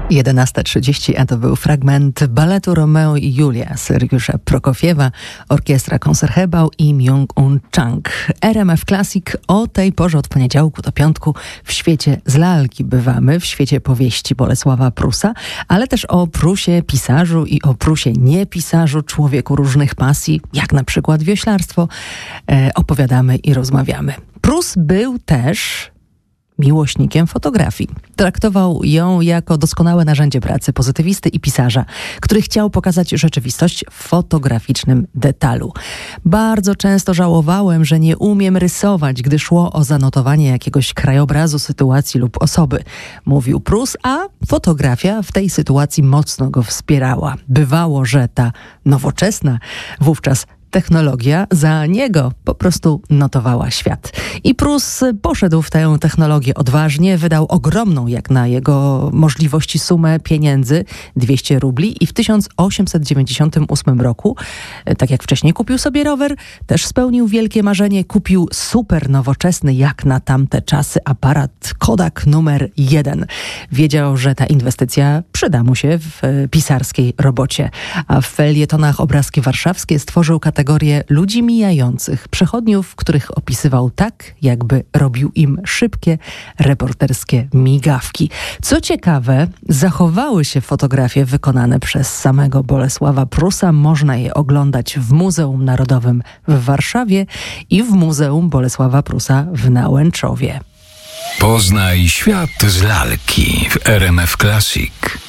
11:30, a to był fragment baletu Romeo i Julia Sergiusza Prokofiewa, orkiestra Concertgebouw i Myung-Un Chang. RMF Classic o tej porze od poniedziałku do piątku w świecie z lalki bywamy, w świecie powieści Bolesława Prusa, ale też o Prusie pisarzu i o Prusie niepisarzu, człowieku różnych pasji, jak na przykład wioślarstwo, opowiadamy i rozmawiamy. Prus był też miłośnikiem fotografii. Traktował ją jako doskonałe narzędzie pracy pozytywisty i pisarza, który chciał pokazać rzeczywistość w fotograficznym detalu. Bardzo często żałowałem, że nie umiem rysować, gdy szło o zanotowanie jakiegoś krajobrazu, sytuacji lub osoby, mówił Prus, a fotografia w tej sytuacji mocno go wspierała. Bywało, że ta nowoczesna wówczas technologia za niego po prostu notowała świat. I Prus poszedł w tę technologię odważnie, wydał ogromną jak na jego możliwości sumę pieniędzy, 200 rubli i w 1898 roku, tak jak wcześniej kupił sobie rower, też spełnił wielkie marzenie, kupił super nowoczesny jak na tamte czasy aparat Kodak numer 1. Wiedział, że ta inwestycja przyda mu się w pisarskiej robocie, a w felietonach Obrazki Warszawskie stworzył kategorię ludzi mijających, przechodniów, których opisywał tak, jakby robił im szybkie, reporterskie migawki. Co ciekawe, zachowały się fotografie wykonane przez samego Bolesława Prusa. Można je oglądać w Muzeum Narodowym w Warszawie i w Muzeum Bolesława Prusa w Nałęczowie. Poznaj świat z lalki w RMF Classic.